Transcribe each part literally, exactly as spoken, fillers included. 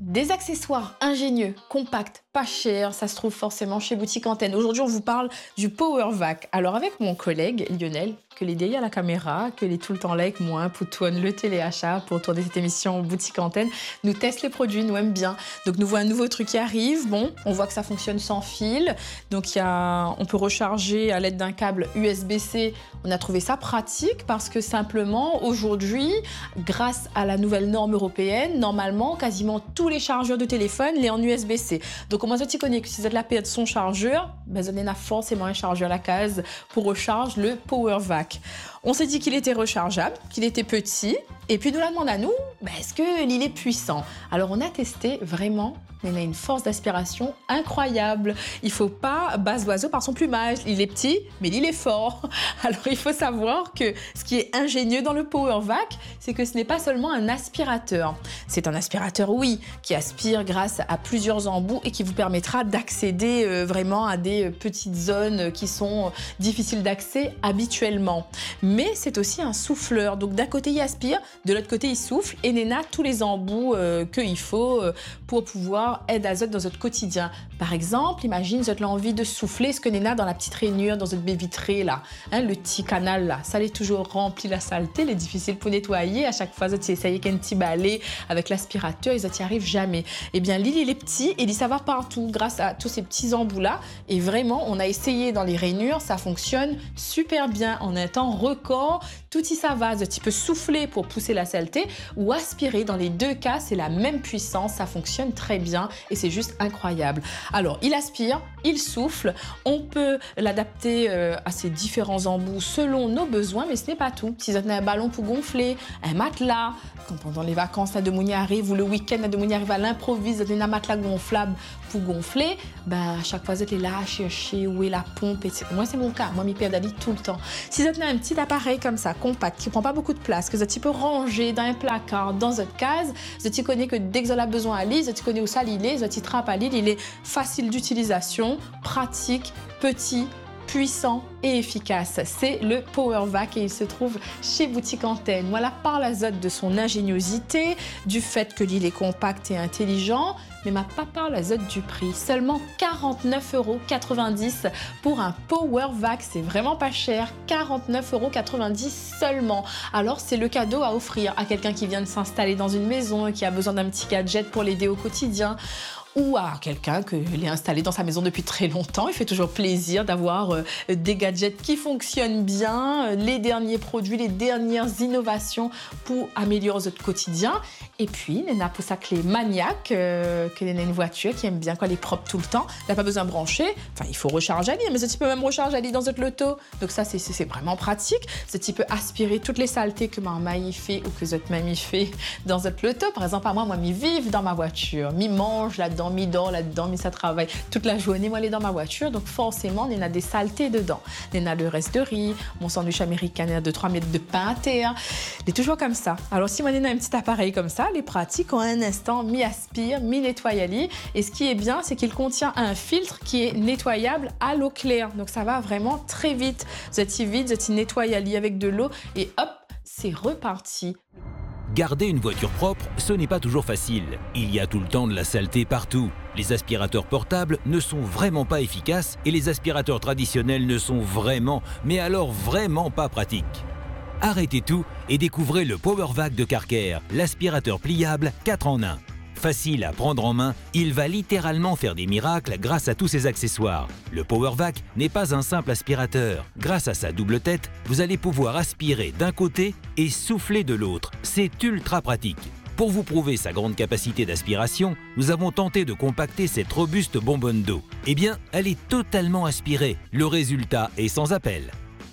Des accessoires ingénieux, compacts, pas chers, ça se trouve forcément chez Boutique Antenne. Aujourd'hui, on vous parle du Power Vac. Alors avec mon collègue Lionel, que les derrière la caméra, que les tout le temps là avec moi pour tourner le téléachat, pour tourner cette émission Boutique Antenne, nous teste les produits, nous aime bien. Donc nous voyons un nouveau truc qui arrive. Bon, on voit que ça fonctionne sans fil. Donc il y a, on peut recharger à l'aide d'un câble U S B C. On a trouvé ça pratique parce que simplement aujourd'hui, grâce à la nouvelle norme européenne, normalement quasiment tous les chargeurs de téléphone les en U S B C. Donc comment ça tu connais que si vous êtes la perte son chargeur, ben vous avez forcément un chargeur à la case pour recharger le Power Vac. On s'est dit qu'il était rechargeable, qu'il était petit, et puis nous la demande à nous, ben est-ce qu'il est puissant? Alors on a testé vraiment, il a une force d'aspiration incroyable. Il ne faut pas base l'oiseau par son plumage. Il est petit, mais il est fort. Alors il faut savoir que ce qui est ingénieux dans le Power Vac, c'est que ce n'est pas seulement un aspirateur. C'est un aspirateur, oui, qui aspire grâce à plusieurs embouts et qui vous permettra d'accéder euh, vraiment à des petites zones qui sont difficiles d'accès habituellement. Mais c'est aussi un souffleur. Donc d'un côté il aspire, de l'autre côté il souffle et Néna tous les embouts euh, qu'il faut euh, pour pouvoir aide azote dans votre quotidien. Par exemple, imagine vous avez l'envie de souffler ce que Néna dans la petite rainure, dans votre baie vitrée là, hein, le petit canal là, ça l'est toujours rempli la saleté, il est difficile pour nettoyer. À chaque fois, vous essayez qu'un petit balai avec l'aspirateur, ils n'y arrivent jamais. Eh bien, Lily il est petit et il ça va partout grâce à tous ces petits embouts là. Et vraiment, on a essayé dans les rainures, ça fonctionne super bien en un temps record. Tout y ça va, tu peux souffler pour pousser la saleté ou aspirer. Dans les deux cas, c'est la même puissance, ça fonctionne très bien. Et c'est juste incroyable. Alors, il aspire, il souffle. On peut l'adapter euh, à ces différents embouts selon nos besoins, mais ce n'est pas tout. Si vous avez un ballon pour gonfler, un matelas, quand pendant les vacances, la Demouni arrive ou le week-end, la Demouni arrive à l'improvise, vous avez un matelas gonflable pour gonfler, ben, à chaque fois, vous êtes là à chercher où est la pompe. Et moi, c'est mon cas. Moi, mes pères d'aller tout le temps. Si vous avez un petit appareil comme ça, compact, qui ne prend pas beaucoup de place, que vous êtes peu ranger dans un placard, dans votre case, vous êtes connaît que dès que vous avez besoin à lire, vous connaissez où ça il est, vous êtes trappe à lire, il est facile d'utilisation, pratique, petit, puissant et efficace. C'est le Power Vac et il se trouve chez Boutique Antenne. Voilà, par l'azote de son ingéniosité, du fait que l'île est compact et intelligent, mais m'a pas par l'azote du prix. Seulement quarante-neuf euros quatre-vingt-dix pour un Power Vac. C'est vraiment pas cher. quarante-neuf euros quatre-vingt-dix seulement. Alors, c'est le cadeau à offrir à quelqu'un qui vient de s'installer dans une maison et qui a besoin d'un petit gadget pour l'aider au quotidien. Ou à quelqu'un qui est installé dans sa maison depuis très longtemps. Il fait toujours plaisir d'avoir euh, des gadgets qui fonctionnent bien, euh, les derniers produits, les dernières innovations pour améliorer votre quotidien. Et puis, Néna pour sa clé maniaque, euh, que Néna a une voiture qui aime bien quand elle est propre tout le temps. Elle n'a pas besoin de brancher. Enfin, il faut recharger à l'île, mais ce type peut même recharger à l'île dans votre loto. Donc ça, c'est, c'est vraiment pratique. Ce type peut aspirer toutes les saletés que maman y fait ou que votre mamie fait dans votre loto. Par exemple, à moi, moi, m'y vive dans ma voiture, m'y mange là-dedans, mi dort là-dedans, mais ça travaille toute la journée. Moi, elle est dans ma voiture, donc forcément, il y a des saletés dedans. Il y a le reste de riz, mon sandwich américain, il y a deux trois mètres de pain à terre. Il est toujours comme ça. Alors, si moi, il y a un petit appareil comme ça, les pratiques en un instant, mi-aspire, mi-nettoie à lit. Et ce qui est bien, c'est qu'il contient un filtre qui est nettoyable à l'eau claire. Donc, ça va vraiment très vite. Vous êtes y vide, vous êtes y nettoyé à lit avec de l'eau et hop, c'est reparti. Garder une voiture propre, ce n'est pas toujours facile. Il y a tout le temps de la saleté partout. Les aspirateurs portables ne sont vraiment pas efficaces et les aspirateurs traditionnels ne sont vraiment, mais alors vraiment pas pratiques. Arrêtez tout et découvrez le Power Vac de Carker, l'aspirateur pliable quatre en un. Facile à prendre en main, il va littéralement faire des miracles grâce à tous ses accessoires. Le Power Vac n'est pas un simple aspirateur. Grâce à sa double tête, vous allez pouvoir aspirer d'un côté et souffler de l'autre. C'est ultra pratique. Pour vous prouver sa grande capacité d'aspiration, nous avons tenté de compacter cette robuste bonbonne d'eau. Eh bien, elle est totalement aspirée. Le résultat est sans appel.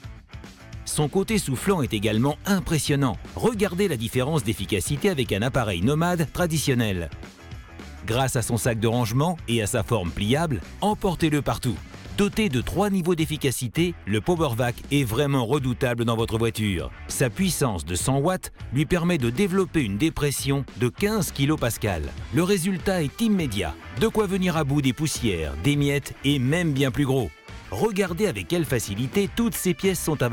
Son côté soufflant est également impressionnant. Regardez la différence d'efficacité avec un appareil nomade traditionnel. Grâce à son sac de rangement et à sa forme pliable, emportez-le partout. Doté de trois niveaux d'efficacité, le Power Vac est vraiment redoutable dans votre voiture. Sa puissance de cent watts lui permet de développer une dépression de quinze kilopascales. Le résultat est immédiat. De quoi venir à bout des poussières, des miettes et même bien plus gros. Regardez avec quelle facilité toutes ces pièces sont avalées.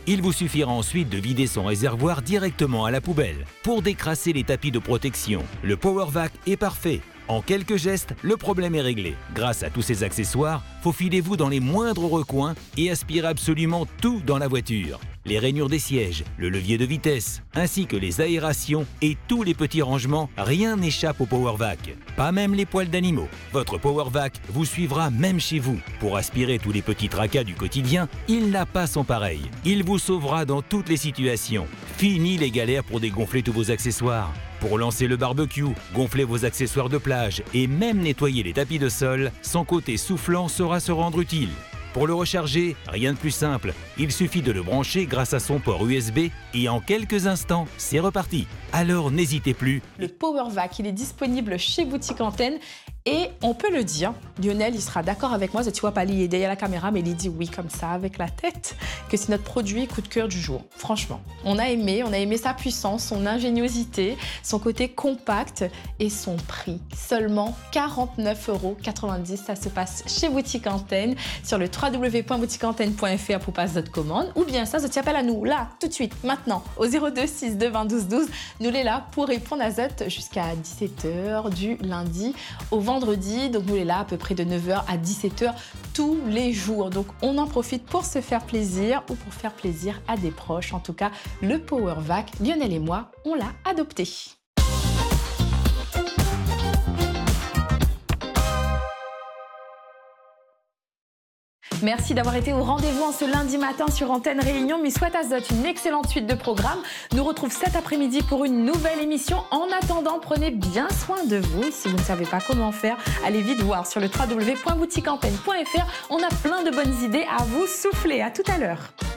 Il vous suffira ensuite de vider son réservoir directement à la poubelle. Pour décrasser les tapis de protection, le PowerVac est parfait. En quelques gestes, le problème est réglé. Grâce à tous ces accessoires, faufilez-vous dans les moindres recoins et aspirez absolument tout dans la voiture. Les rainures des sièges, le levier de vitesse, ainsi que les aérations et tous les petits rangements, rien n'échappe au PowerVac. Pas même les poils d'animaux. Votre PowerVac vous suivra même chez vous. Pour aspirer tous les petits tracas du quotidien, il n'a pas son pareil. Il vous sauvera dans toutes les situations. Fini les galères pour dégonfler tous vos accessoires. Pour lancer le barbecue, gonfler vos accessoires de plage et même nettoyer les tapis de sol, son côté soufflant saura se rendre utile. Pour le recharger, rien de plus simple. Il suffit de le brancher grâce à son port U S B et en quelques instants, c'est reparti. Alors n'hésitez plus. Le PowerVac, il est disponible chez Boutique Antenne. Et on peut le dire, Lionel, il sera d'accord avec moi, tu vois pas, il est derrière la caméra, mais il dit oui comme ça, avec la tête, que c'est notre produit coup de cœur du jour. Franchement, on a aimé, on a aimé sa puissance, son ingéniosité, son côté compact et son prix. Seulement quarante-neuf euros quatre-vingt-dix, ça se passe chez Boutique Antenne, sur le w w w point boutique antenne point f r pour passer votre commande, ou bien ça, tu appelles à nous, là, tout de suite, maintenant, au zéro deux six deux vingt douze douze. Nous, on est là pour répondre à Zot jusqu'à dix-sept heures du lundi au vendredi. Vendredi, donc nous on est là à peu près de neuf heures à dix-sept heures tous les jours. Donc on en profite pour se faire plaisir ou pour faire plaisir à des proches. En tout cas, le PowerVac, Lionel et moi, on l'a adopté. Merci d'avoir été au rendez-vous en ce lundi matin sur Antenne Réunion. Mais souhaite à Zot une excellente suite de programmes. Nous retrouve cet après-midi pour une nouvelle émission. En attendant, prenez bien soin de vous. Si vous ne savez pas comment faire, allez vite voir sur le w w w point boutique antenne point f r. On a plein de bonnes idées à vous souffler. À tout à l'heure.